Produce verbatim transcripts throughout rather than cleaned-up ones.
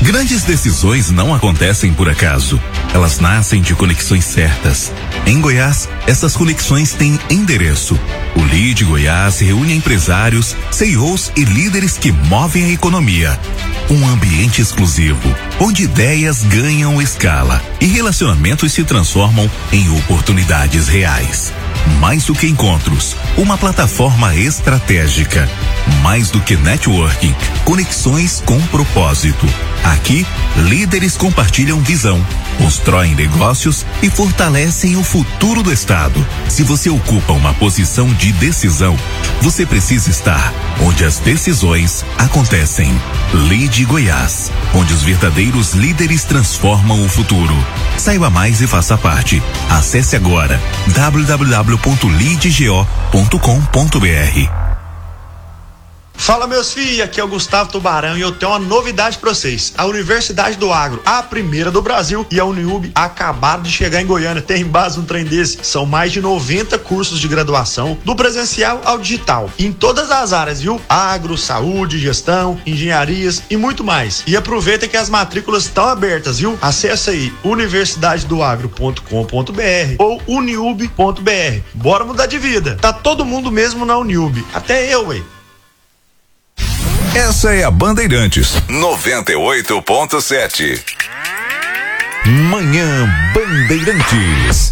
Grandes decisões não acontecem por acaso. Elas nascem de conexões certas. Em Goiás, essas conexões têm endereço. O Lead Goiás reúne empresários, C E Os e líderes que movem a economia. Um ambiente exclusivo, onde ideias ganham escala e relacionamentos se transformam em oportunidades reais. Mais do que encontros, uma plataforma estratégica. Mais do que networking, conexões com propósito. Aqui, líderes compartilham visão, constroem negócios e fortalecem o futuro do estado. Se você ocupa uma posição de decisão, você precisa estar onde as decisões acontecem. Lead Goiás, onde os verdadeiros líderes transformam o futuro. Saiba mais e faça parte. Acesse agora w w w ponto lead go ponto com ponto b r. Fala, meus filhos, aqui é o Gustavo Tubarão e eu tenho uma novidade pra vocês. A Universidade do Agro, a primeira do Brasil, e a Uniub acabaram de chegar em Goiânia. Tem base um trem desse? São mais de noventa cursos de graduação, do presencial ao digital, em todas as áreas, viu? Agro, saúde, gestão, engenharias e muito mais. E aproveita que as matrículas estão abertas, viu? Acesse aí universidade do agro ponto com ponto b r ou uniub ponto b r. Bora mudar de vida. Tá todo mundo mesmo na Uniub, até eu, ué. Essa é a Bandeirantes noventa e oito ponto sete. Manhã Bandeirantes.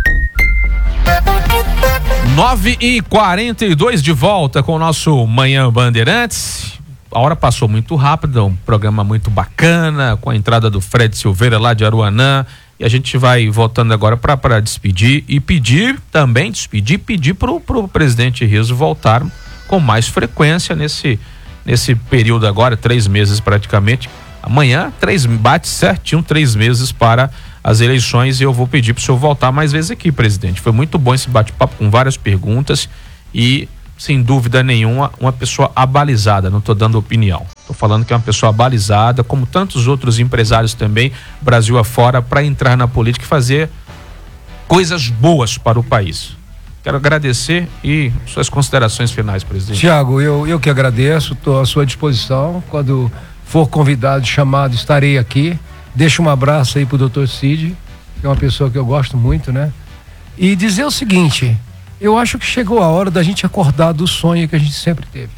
nove e quarenta e dois de volta com o nosso Manhã Bandeirantes. A hora passou muito rápido, um programa muito bacana, com a entrada do Fred Silveira lá de Aruanã. E a gente vai voltando agora para despedir e pedir também, despedir, pedir pro, pro presidente Rizzo voltar com mais frequência nesse Nesse período agora, três meses praticamente. Amanhã, três, bate certinho, três meses para as eleições, e eu vou pedir para o senhor voltar mais vezes aqui, presidente. Foi muito bom esse bate-papo com várias perguntas e, sem dúvida nenhuma, uma pessoa abalizada. Não estou dando opinião. Estou falando que é uma pessoa abalizada, como tantos outros empresários também, Brasil afora, para entrar na política e fazer coisas boas para o país. Quero agradecer e suas considerações finais, presidente. Tiago, eu, eu que agradeço, estou à sua disposição. Quando for convidado, chamado, estarei aqui. Deixo um abraço aí pro doutor Cid, que é uma pessoa que eu gosto muito, né? E dizer o seguinte, eu acho que chegou a hora da gente acordar do sonho que a gente sempre teve.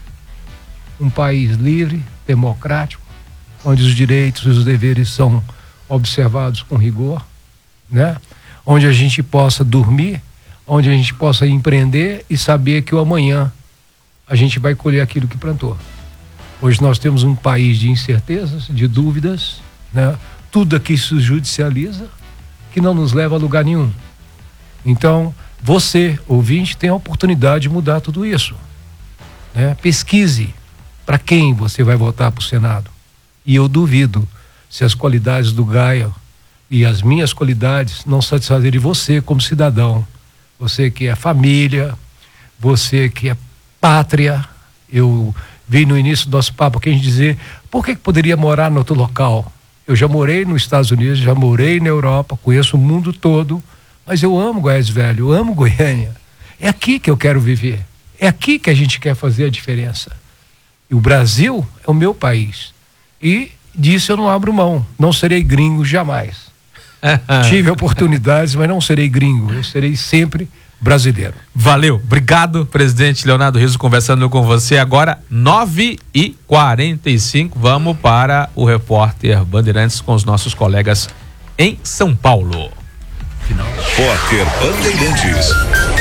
Um país livre, democrático, onde os direitos e os deveres são observados com rigor, né? Onde a gente possa dormir, onde a gente possa empreender e saber que o amanhã a gente vai colher aquilo que plantou. Hoje nós temos um país de incertezas, de dúvidas, né? Tudo aqui se judicializa, que não nos leva a lugar nenhum. Então, você, ouvinte, tem a oportunidade de mudar tudo isso, né? Pesquise para quem você vai votar para o Senado. E eu duvido se as qualidades do Gaia e as minhas qualidades não satisfazerem você como cidadão. Você que é família, você que é pátria. Eu vi no início do nosso papo aqui a gente dizer, por que que poderia morar em outro local? Eu já morei nos Estados Unidos, já morei na Europa, conheço o mundo todo, mas eu amo Goiás Velho, eu amo Goiânia. É aqui que eu quero viver, é aqui que a gente quer fazer a diferença. E o Brasil é o meu país. E disso eu não abro mão, não serei gringo jamais. Tive oportunidades, mas não serei gringo, eu serei sempre brasileiro. Valeu, obrigado, presidente Leonardo Rizzo, conversando com você agora, nove e quarenta e cinco, vamos para o repórter Bandeirantes com os nossos colegas em São Paulo. Final. Repórter Bandeirantes.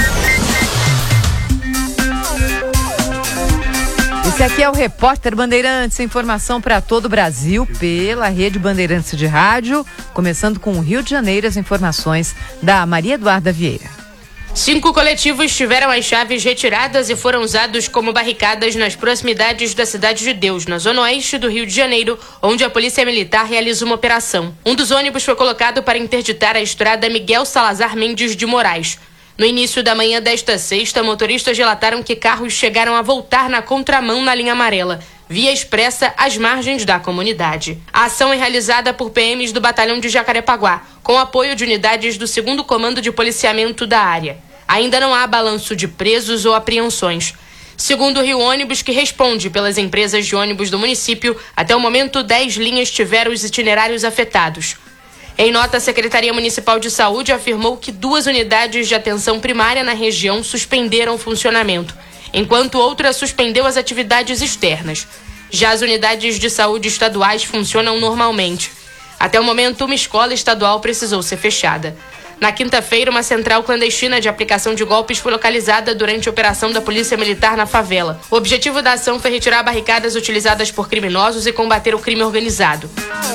Esse aqui é o Repórter Bandeirantes, informação para todo o Brasil pela Rede Bandeirantes de Rádio, começando com o Rio de Janeiro, as informações da Maria Eduarda Vieira. Cinco coletivos tiveram as chaves retiradas e foram usados como barricadas nas proximidades da Cidade de Deus, na zona oeste do Rio de Janeiro, onde a Polícia Militar realiza uma operação. Um dos ônibus foi colocado para interditar a estrada Miguel Salazar Mendes de Moraes. No início da manhã desta sexta, motoristas relataram que carros chegaram a voltar na contramão na linha amarela, via expressa às margens da comunidade. A ação é realizada por P Ms do Batalhão de Jacarepaguá, com apoio de unidades do segundo Comando de Policiamento da área. Ainda não há balanço de presos ou apreensões. Segundo o Rio Ônibus, que responde pelas empresas de ônibus do município, até o momento dez linhas tiveram os itinerários afetados. Em nota, a Secretaria Municipal de Saúde afirmou que duas unidades de atenção primária na região suspenderam o funcionamento, enquanto outra suspendeu as atividades externas. Já as unidades de saúde estaduais funcionam normalmente. Até o momento, uma escola estadual precisou ser fechada. Na quinta-feira, uma central clandestina de aplicação de golpes foi localizada durante a operação da Polícia Militar na favela. O objetivo da ação foi retirar barricadas utilizadas por criminosos e combater o crime organizado.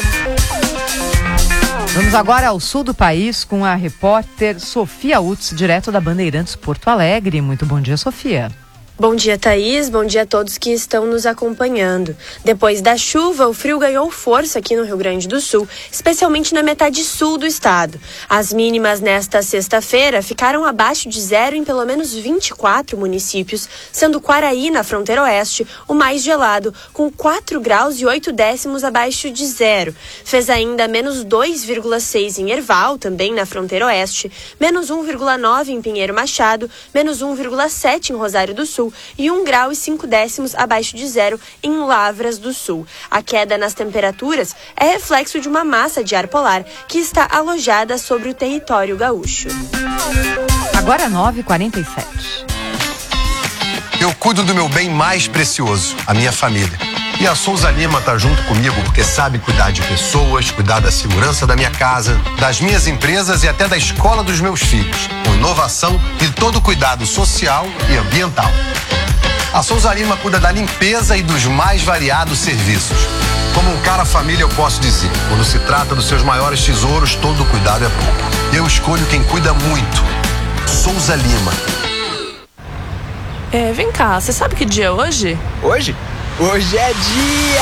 Vamos agora ao sul do país com a repórter Sofia Utz, direto da Bandeirantes Porto Alegre. Muito bom dia, Sofia. Bom dia, Thaís. Bom dia a todos que estão nos acompanhando. Depois da chuva, o frio ganhou força aqui no Rio Grande do Sul, especialmente na metade sul do estado. As mínimas nesta sexta-feira ficaram abaixo de zero em pelo menos vinte e quatro municípios, sendo Quaraí, na fronteira oeste, o mais gelado, com quatro graus e oito décimos abaixo de zero. Fez ainda menos dois vírgula seis em Erval, também na fronteira oeste, menos um vírgula nove em Pinheiro Machado, menos um vírgula sete em Rosário do Sul, e um grau e cinco décimos abaixo de zero em Lavras do Sul. A queda nas temperaturas é reflexo de uma massa de ar polar que está alojada sobre o território gaúcho. Agora nove e quarenta e sete. Eu cuido do meu bem mais precioso, a minha família. E a Souza Lima tá junto comigo porque sabe cuidar de pessoas, cuidar da segurança da minha casa, das minhas empresas e até da escola dos meus filhos, com inovação e todo cuidado social e ambiental. A Souza Lima cuida da limpeza e dos mais variados serviços. Como um cara família, eu posso dizer, quando se trata dos seus maiores tesouros, todo cuidado é pouco. Eu escolho quem cuida muito. Souza Lima. É, vem cá, você sabe que dia é hoje? Hoje? Hoje é dia